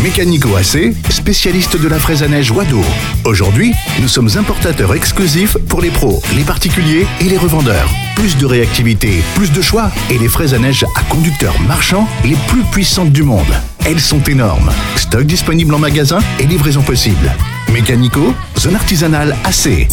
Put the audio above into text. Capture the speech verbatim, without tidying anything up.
Mécanico A C, spécialiste de la fraise à neige Wado. Aujourd'hui, nous sommes importateurs exclusifs pour les pros, les particuliers et les revendeurs. Plus de réactivité, plus de choix et les fraises à neige à conducteur marchand les plus puissantes du monde. Elles sont énormes. Stock disponible en magasin et livraison possible. Mécanico, zone artisanale A C.